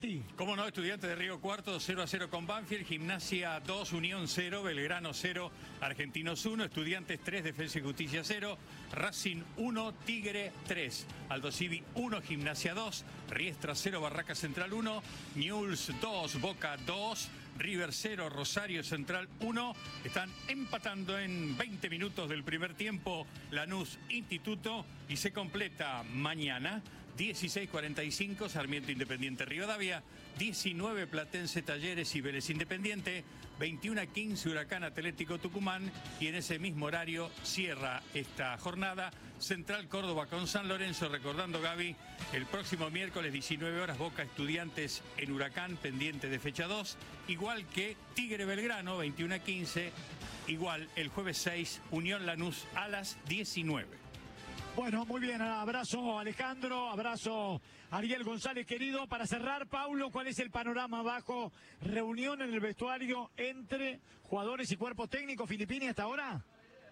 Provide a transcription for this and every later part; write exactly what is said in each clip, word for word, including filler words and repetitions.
Sí. Cómo no, Estudiantes de Río Cuarto, cero a cero con Banfield, Gimnasia dos, Unión cero, Belgrano cero, Argentinos uno, Estudiantes tres, Defensa y Justicia cero, Racing uno, Tigre tres, Aldosivi uno, Gimnasia dos, Riestra cero, Barraca Central uno, Newell's dos, Boca dos, River cero, Rosario Central uno. Están empatando en veinte minutos del primer tiempo Lanús Instituto y se completa mañana. dieciséis cuarenta y cinco, Sarmiento Independiente Rivadavia, diecinueve Platense Talleres y Vélez Independiente, veintiuno quince Huracán Atlético Tucumán y en ese mismo horario cierra esta jornada Central Córdoba con San Lorenzo, recordando, Gaby, el próximo miércoles diecinueve horas Boca Estudiantes en Huracán, pendiente de fecha dos, igual que Tigre Belgrano, veintiuno quince, igual el jueves seis, Unión Lanús a las diecinueve. Bueno, muy bien, abrazo Alejandro, abrazo Ariel González, querido. Para cerrar, Paulo, ¿cuál es el panorama bajo reunión en el vestuario entre jugadores y cuerpo técnico filipino hasta ahora?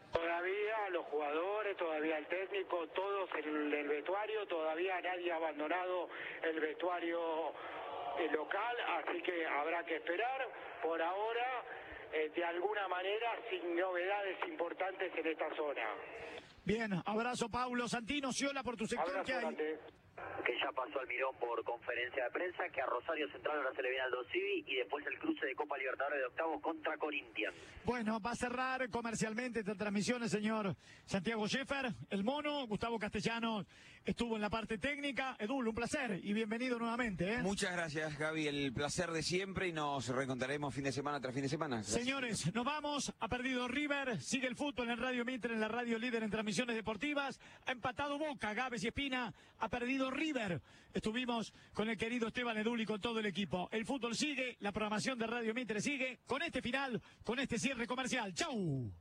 Todavía los jugadores, todavía el técnico, todos en el vestuario, todavía nadie ha abandonado el vestuario local, así que habrá que esperar. Por ahora, eh, de alguna manera, sin novedades importantes en esta zona. Bien, abrazo Paulo. Santino, Ciola, por tu sector, Abrazo, ¿qué hay? Dante. Que ya pasó Almirón por conferencia de prensa, que a Rosario Central ahora se le viene al Aldosivi y después el cruce de Copa Libertadores de octavos contra Corinthians. Bueno, va a cerrar comercialmente esta transmisión el señor Santiago Scheffer, el mono. Gustavo Castellanos estuvo en la parte técnica. Edul, un placer y bienvenido nuevamente, ¿eh? Muchas gracias, Gaby, el placer de siempre y nos reencontraremos fin de semana tras fin de semana. Gracias. Señores, nos vamos. Ha perdido River, sigue el fútbol en Radio Mitre, en la radio líder en transmisiones deportivas. Ha empatado Boca, Gávez y Espina. Ha perdido River. Estuvimos con el querido Esteban Edul y con todo el equipo. El fútbol sigue, la programación de Radio Mitre sigue, con este final, con este cierre comercial. ¡Chau!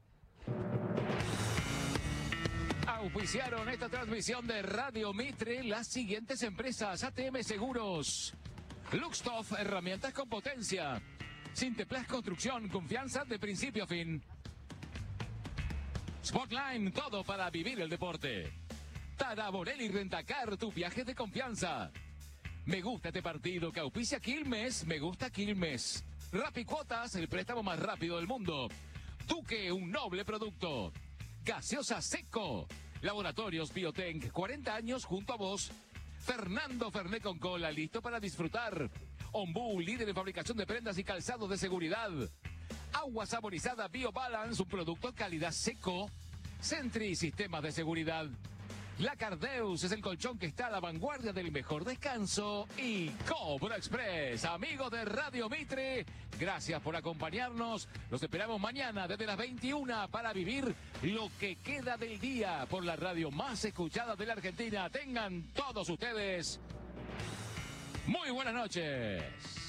Auspiciaron esta transmisión de Radio Mitre las siguientes empresas: A T M Seguros, Luxtoff, herramientas con potencia, Sinteplas Construcción, confianza de principio a fin, Sportline, todo para vivir el deporte, Taraborelli Rentacar, tu viaje de confianza. Me gusta este partido que auspicia Quilmes, me gusta Quilmes. Rapicuotas, el préstamo más rápido del mundo. Duque, un noble producto. Gaseosa Seco. Laboratorios Biotenc, cuarenta años junto a vos. Fernando Fernet con cola, listo para disfrutar. Ombú, líder en fabricación de prendas y calzados de seguridad. Agua saborizada BioBalance, un producto calidad seco. Sentry, sistemas de seguridad. La Cardeus es el colchón que está a la vanguardia del mejor descanso. Y Cobra Express, amigos de Radio Mitre, gracias por acompañarnos. Los esperamos mañana desde las veintiuna para vivir lo que queda del día por la radio más escuchada de la Argentina. Tengan todos ustedes muy buenas noches.